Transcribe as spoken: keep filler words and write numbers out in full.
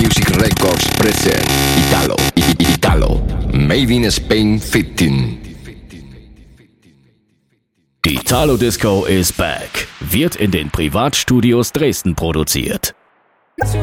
Music Records present Italo, I- Italo, Made in Spain fifteen. Die Italo Disco is back. Wird in den Privatstudios Dresden produziert.